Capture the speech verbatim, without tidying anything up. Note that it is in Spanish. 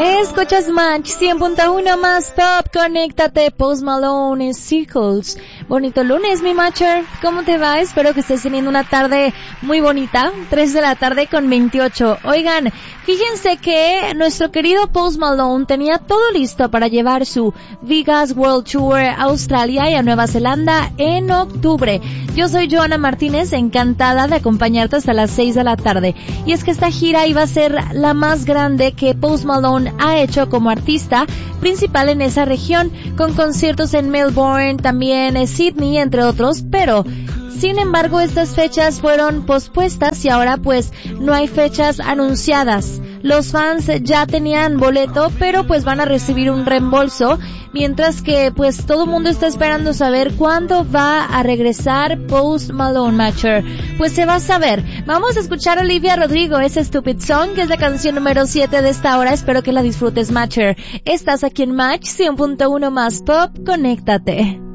Escuchas Match cien punto uno más Pop, conéctate, Post Malone, Circles. Bonito lunes, mi matcher, ¿cómo te va? Espero que estés teniendo una tarde muy bonita, tres de la tarde con veintiocho. Oigan, fíjense que nuestro querido Post Malone tenía todo listo para llevar su Vegas World Tour a Australia y a Nueva Zelanda en octubre. Yo soy Joana Martínez, encantada de acompañarte hasta las seis de la tarde. Y es que esta gira iba a ser la más grande que Post Malone ha hecho como artista principal en esa región, con conciertos en Melbourne, también en Sydney, entre otros, pero sin embargo estas fechas fueron pospuestas y ahora pues no hay fechas anunciadas. Los fans ya tenían boleto, pero pues van a recibir un reembolso, mientras que pues todo el mundo está esperando saber cuándo va a regresar Post Malone, Matcher. Pues se va a saber. Vamos a escuchar a Olivia Rodrigo, ese Stupid Song, que es la canción número siete de esta hora. Espero que la disfrutes, Matcher. Estás aquí en Match cien punto uno más Pop, conéctate.